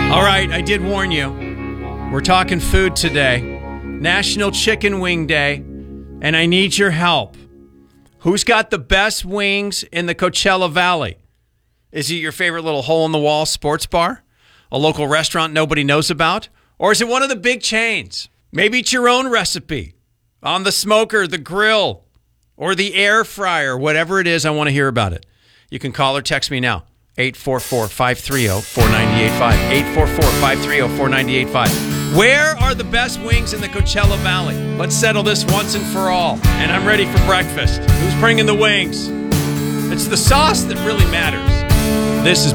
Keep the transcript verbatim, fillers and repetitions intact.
All right, I did warn you. We're talking food today. National Chicken Wing Day, and I need your help. Who's got the best wings in the Coachella Valley? Is it your favorite little hole-in-the-wall sports bar? A local restaurant nobody knows about? Or is it one of the big chains? Maybe it's your own recipe on the smoker, the grill, or the air fryer. Whatever it is, I want to hear about it. You can call or text me now. eight four four, five three zero, four nine eight five. eight four four, five three zero, four nine eight five. Where are the best wings in the Coachella Valley? Let's settle this once and for all. And I'm ready for breakfast. Who's bringing the wings? It's the sauce that really matters. This is